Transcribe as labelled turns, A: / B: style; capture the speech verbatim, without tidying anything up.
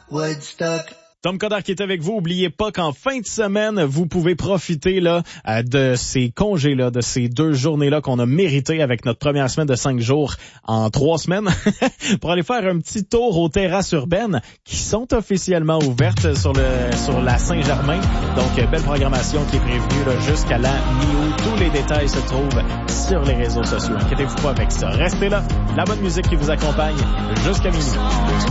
A: Woodstock.
B: Tom Coderre qui est avec vous. Oubliez pas qu'en fin de semaine, vous pouvez profiter là de ces congés-là, de ces deux journées-là qu'on a méritées avec notre première semaine de cinq jours en trois semaines pour aller faire un petit tour aux terrasses urbaines qui sont officiellement ouvertes sur le sur la Saint-Germain. Donc, belle programmation qui est prévue là, jusqu'à la mi-août. Tous les détails se trouvent sur les réseaux sociaux. Inquiétez-vous pas avec ça. Restez là. La bonne musique qui vous accompagne jusqu'à minuit.